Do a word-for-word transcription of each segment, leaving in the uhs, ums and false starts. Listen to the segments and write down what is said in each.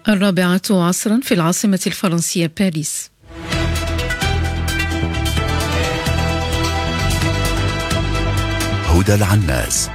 الرابعة عصرا في العاصمة الفرنسية باريس. هدى العناس.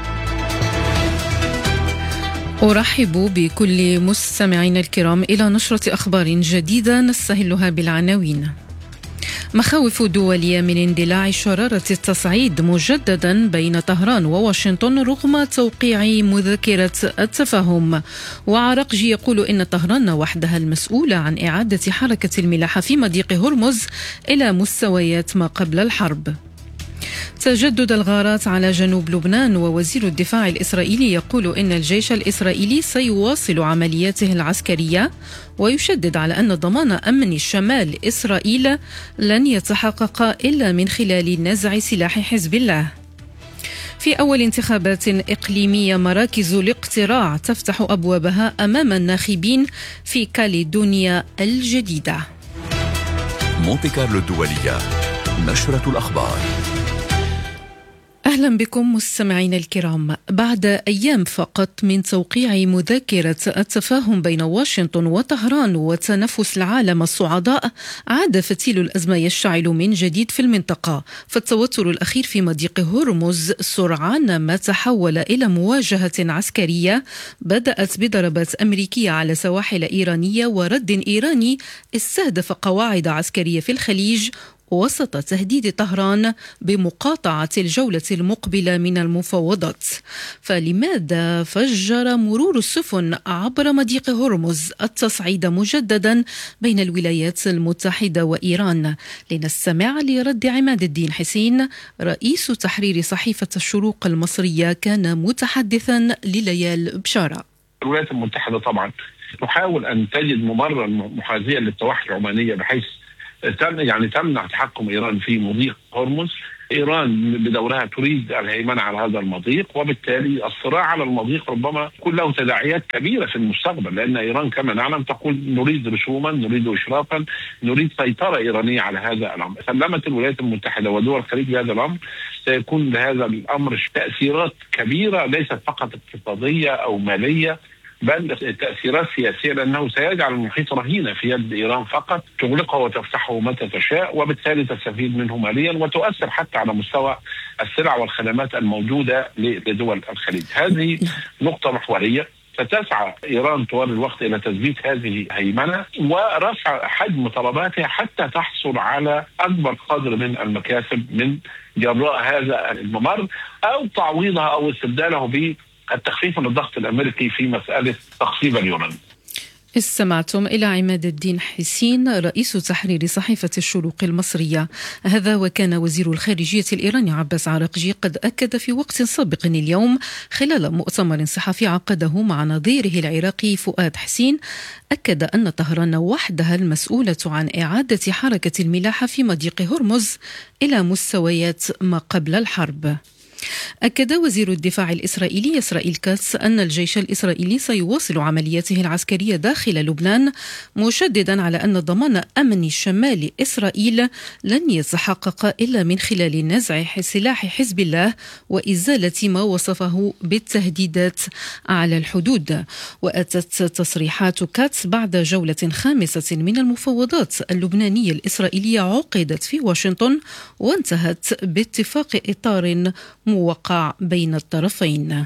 أرحب بكل مستمعينا الكرام إلى نشرة أخبار جديدة نستهلها بالعناوين. مخاوف دولية من اندلاع شرارة التصعيد مجددا بين طهران وواشنطن رغم توقيع مذكرة التفاهم. وعرقجي يقول إن طهران وحدها المسؤولة عن إعادة حركة الملاحة في مضيق هرمز إلى مستويات ما قبل الحرب. تجدد الغارات على جنوب لبنان، ووزير الدفاع الإسرائيلي يقول إن الجيش الإسرائيلي سيواصل عملياته العسكرية، ويشدد على أن ضمان أمن شمال إسرائيل لن يتحقق إلا من خلال نزع سلاح حزب الله. في أول انتخابات إقليمية مراكز الاقتراع تفتح أبوابها أمام الناخبين في كاليدونيا الجديدة. مونتي كارلو الدولية، نشرة الأخبار. أهلا بكم مستمعين الكرام. بعد أيام فقط من توقيع مذكرة التفاهم بين واشنطن وطهران وتنفس العالم الصعداء، عاد فتيل الأزمة يشتعل من جديد في المنطقة. فالتوتر الأخير في مضيق هرمز سرعان ما تحول إلى مواجهة عسكرية بدأت بضربات أمريكية على سواحل إيرانية ورد إيراني استهدف قواعد عسكرية في الخليج، وسط تهديد طهران بمقاطعة الجولة المقبلة من المفاوضات. فلماذا فجر مرور السفن عبر مضيق هرمز التصعيد مجددا بين الولايات المتحدة وإيران؟ لنستمع لرد عماد الدين حسين، رئيس تحرير صحيفة الشروق المصرية، كان متحدثا لليال بشارة. الولايات المتحدة طبعا تحاول أن تجد ممرا محاذيا للضواحي العمانية بحيث يعني تمنع تحكم إيران في مضيق هرمز. إيران بدورها تريد الهيمنة على هذا المضيق، وبالتالي الصراع على المضيق ربما يكون له تداعيات كبيرة في المستقبل، لأن إيران كما نعلم تقول نريد رسوما، نريد إشرافا، نريد سيطرة إيرانية على هذا الأمر. سلمت الولايات المتحدة ودول الخليج بهذا الأمر، سيكون لهذا الأمر تأثيرات كبيرة ليست فقط اقتصادية أو مالية، بل تأثيرات سياسية، لأنه سيجعل المحيط رهينة في يد إيران فقط، تغلقه وتفتحه متى تشاء، وبالتالي تستفيد منه ماليا وتؤثر حتى على مستوى السلع والخدمات الموجودة لدول الخليج. هذه نقطة محورية ستسعى إيران طوال الوقت إلى تثبيت هذه الهيمنة ورفع حجم طلباتها حتى تحصل على أكبر قدر من المكاسب من جراء هذا الممر، أو تعويضها أو استبداله ب التخفيف من الضغط الأمريكي في مسألة تخفيض اليوران. استمعتم إلى عماد الدين حسين، رئيس تحرير صحيفة الشروق المصرية. هذا وكان وزير الخارجية الإيراني عباس عرقجي قد أكد في وقت سابق اليوم خلال مؤتمر صحفي عقده مع نظيره العراقي فؤاد حسين، أكد أن طهران وحدها المسؤولة عن إعادة حركة الملاحة في مضيق هرمز إلى مستويات ما قبل الحرب. أكد وزير الدفاع الإسرائيلي إسرائيل كاتس أن الجيش الإسرائيلي سيواصل عملياته العسكرية داخل لبنان، مشددا على أن ضمان أمن شمال إسرائيل لن يتحقق إلا من خلال نزع سلاح حزب الله وإزالة ما وصفه بالتهديدات على الحدود. وأتت تصريحات كاتس بعد جولة خامسة من المفاوضات اللبنانية الإسرائيلية عقدت في واشنطن، وانتهت باتفاق إطار موقع بين الطرفين.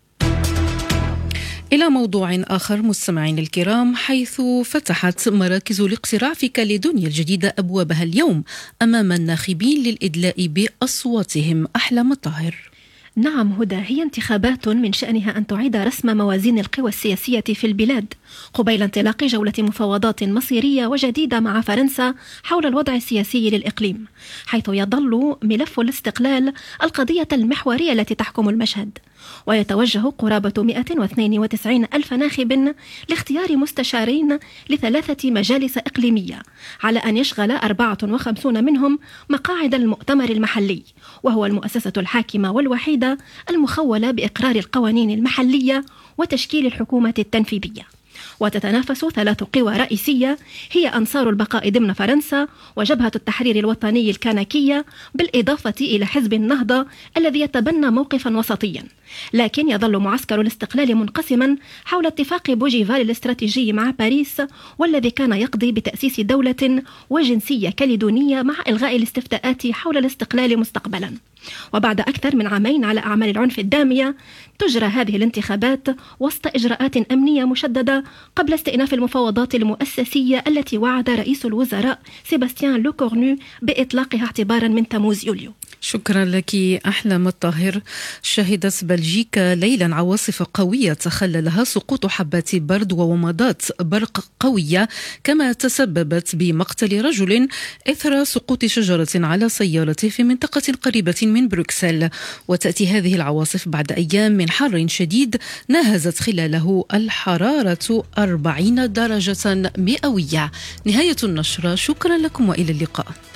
إلى موضوع آخر مستمعين الكرام، حيث فتحت مراكز الاقتراع في كاليدونيا الجديدة أبوابها اليوم أمام الناخبين للإدلاء بأصواتهم. أحلام الطاهر. نعم هدى، هي انتخابات من شأنها أن تعيد رسم موازين القوى السياسية في البلاد قبيل انطلاق جولة مفاوضات مصيرية وجديدة مع فرنسا حول الوضع السياسي للإقليم، حيث يظل ملف الاستقلال القضية المحورية التي تحكم المشهد. ويتوجه قرابة مئة واثنين وتسعين ألف ناخب لاختيار مستشارين لثلاثة مجالس إقليمية، على أن يشغل أربعة وخمسين منهم مقاعد المؤتمر المحلي، وهو المؤسسة الحاكمة والوحيدة المخولة بإقرار القوانين المحلية وتشكيل الحكومة التنفيذية. وتتنافس ثلاث قوى رئيسية هي أنصار البقاء ضمن فرنسا وجبهة التحرير الوطني الكنكية، بالإضافة إلى حزب النهضة الذي يتبنى موقفا وسطيا. لكن يظل معسكر الاستقلال منقسما حول اتفاق بوجيفال الاستراتيجي مع باريس، والذي كان يقضي بتأسيس دولة وجنسية كاليدونية مع إلغاء الاستفتاءات حول الاستقلال مستقبلا. وبعد أكثر من عامين على أعمال العنف الدامية، تجرى هذه الانتخابات وسط إجراءات أمنية مشددة قبل استئناف المفاوضات المؤسسية التي وعد رئيس الوزراء سيباستيان لوكورنو بإطلاقها اعتبارا من تموز يوليو. شكرا لك أحلام الطاهر. شهدت بلجيكا ليلا عواصف قوية تخللها سقوط حبات برد وومضات برق قوية، كما تسببت بمقتل رجل إثر سقوط شجرة على سيارته في منطقة قريبة من بروكسل. وتأتي هذه العواصف بعد أيام من حر شديد ناهزت خلاله الحرارة أربعين درجة مئوية. نهاية النشرة، شكرا لكم وإلى اللقاء.